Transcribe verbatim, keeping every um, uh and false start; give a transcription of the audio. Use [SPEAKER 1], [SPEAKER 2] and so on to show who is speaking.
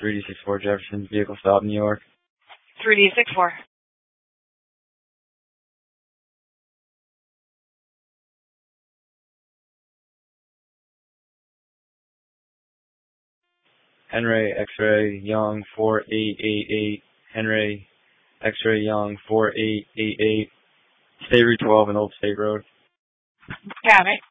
[SPEAKER 1] three D six four Jefferson, vehicle stop, New York.
[SPEAKER 2] three D six four.
[SPEAKER 1] Henry X-ray Young four eight eight eight. Henry X-ray Young four eight eight eight. State Route twelve and Old State Road.
[SPEAKER 2] Got it.